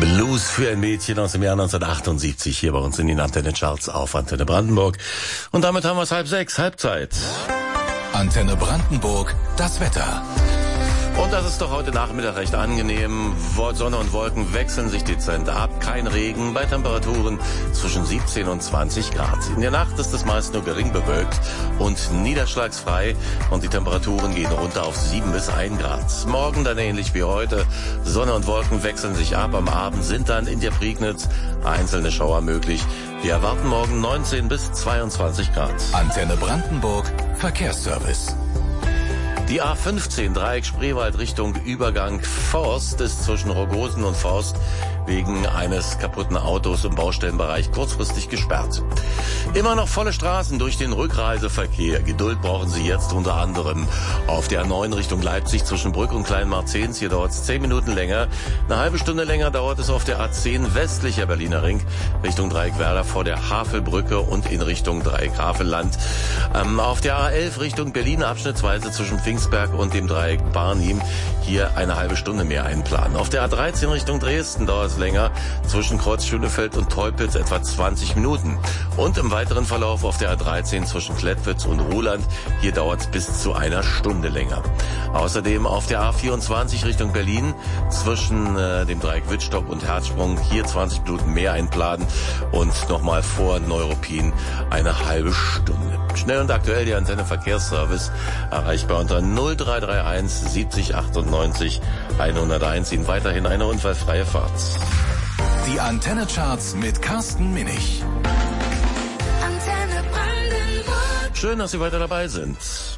Blues für ein Mädchen aus dem Jahr 1978 hier bei uns in den Antenne Charts auf Antenne Brandenburg. Und damit haben wir es 5:30, Halbzeit. Antenne Brandenburg, das Wetter. Und das ist doch heute Nachmittag recht angenehm. Sonne und Wolken wechseln sich dezent ab. Kein Regen bei Temperaturen zwischen 17 und 20 Grad. In der Nacht ist es meist nur gering bewölkt und niederschlagsfrei. Und die Temperaturen gehen runter auf 7 bis 1 Grad. Morgen dann ähnlich wie heute. Sonne und Wolken wechseln sich ab. Am Abend sind dann in der Prignitz einzelne Schauer möglich. Wir erwarten morgen 19 bis 22 Grad. Antenne Brandenburg, Verkehrsservice. Die A15 Dreieck Spreewald Richtung Übergang Forst ist zwischen Rogosen und Forst wegen eines kaputten Autos im Baustellenbereich kurzfristig gesperrt. Immer noch volle Straßen durch den Rückreiseverkehr. Geduld brauchen Sie jetzt unter anderem auf der A9 Richtung Leipzig zwischen Brück und Kleinmarzens. Hier dauert es 10 Minuten länger. Eine halbe Stunde länger dauert es auf der A10 westlicher Berliner Ring Richtung Dreieckwerder vor der Havelbrücke und in Richtung Dreieck Havelland. Auf der A11 Richtung Berlin abschnittsweise zwischen Pfingstberg und dem Dreieck Barnim. Hier eine halbe Stunde mehr einplanen. Auf der A13 Richtung Dresden dauert es länger. Zwischen Kreuz Schönefeld und Teupitz etwa 20 Minuten. Und im weiteren Verlauf auf der A13 zwischen Klettwitz und Ruhland. Hier dauert es bis zu einer Stunde länger. Außerdem auf der A24 Richtung Berlin zwischen dem Dreieck Wittstock und Herzsprung. Hier 20 Minuten mehr einplanen. Und nochmal vor Neuruppin eine halbe Stunde. Schnell und aktuell die Antenne Verkehrsservice erreichbar unter 0331 70 98 101. Ihnen weiterhin eine unfallfreie Fahrt. Die Antenne Charts mit Carsten Minich. Schön, dass Sie weiter dabei sind.